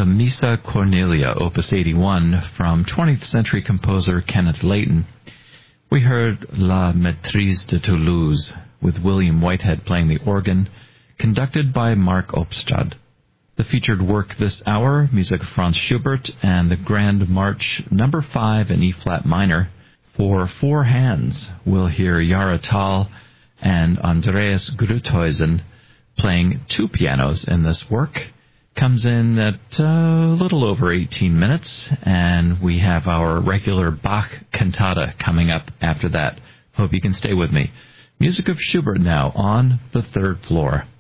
Missa Cornelia, Opus 81, from 20th century composer Kenneth Layton. We heard La Maîtrise de Toulouse, with William Whitehead playing the organ, conducted by Mark Opstad. The featured work this hour, music of Franz Schubert and the Grand March No. 5 in E-flat minor. For four hands, we'll hear Yara Tal and Andreas Gruthuysen playing two pianos in this work. Comes in at a little over 18 minutes, and we have our regular Bach cantata coming up after that. Hope you can stay with me. Music of Schubert now on the third floor.